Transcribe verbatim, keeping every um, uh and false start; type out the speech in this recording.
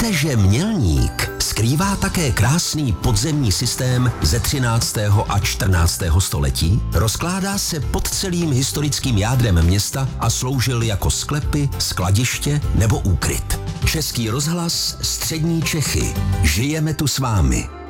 Víte, že Mělník skrývá také krásný podzemní systém ze třináctého a čtrnáctého století? Rozkládá se pod celým historickým jádrem města a sloužil jako sklepy, skladiště nebo úkryt. Český rozhlas, Střední Čechy. Žijeme tu s vámi.